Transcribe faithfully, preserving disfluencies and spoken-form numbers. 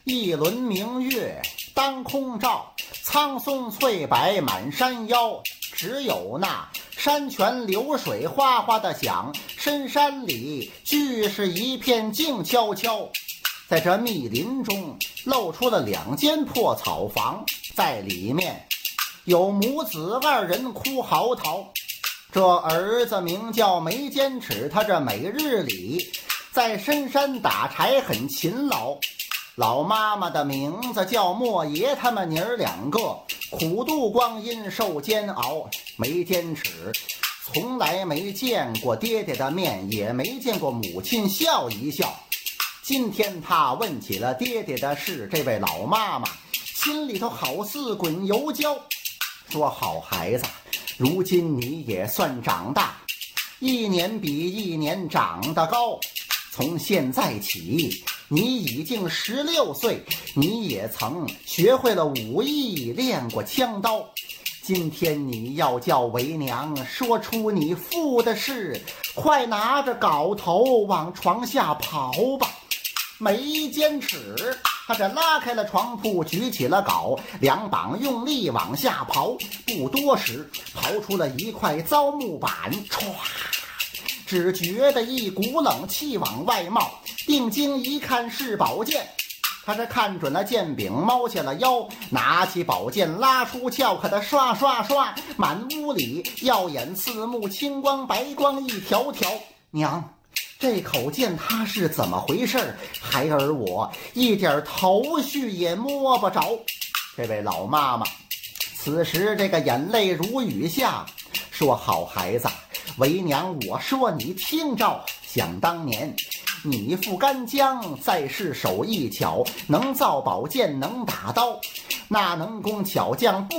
一轮明月当空照，苍松翠柏满山腰。只有那山泉流水哗哗的响，深山里俱是一片静悄悄。在这密林中露出了两间破草房，在里面有母子二人哭嚎啕。这儿子名叫梅坚尺，他这每日里在深山打柴很勤劳。老妈妈的名字叫莫爷，他们娘儿两个苦度光阴受煎熬。梅坚尺从来没见过爹爹的面，也没见过母亲笑一笑。今天他问起了爹爹的事，这位老妈妈心里头好似滚油胶，说好孩子，如今你也算长大，一年比一年长得高。从现在起你已经十六岁，你也曾学会了武艺，练过枪刀。今天你要叫为娘说出你父的事，快拿着镐头往床下刨吧。梅坚尺他这拉开了床铺，举起了镐，两膀用力往下刨。不多时刨出了一块糟木板，唰，只觉得一股冷气往外冒。定睛一看是宝剑，他是看准了剑柄，猫下了腰，拿起宝剑拉出鞘，可他刷刷刷，满屋里耀眼刺目，青光白光一条条。娘，这口剑它是怎么回事？孩儿我一点头绪也摸不着。这位老妈妈此时这个眼泪如雨下，说好孩子，为娘我说你听着，想当年你父干将在世手艺巧，能造宝剑能打刀，那能工巧匠不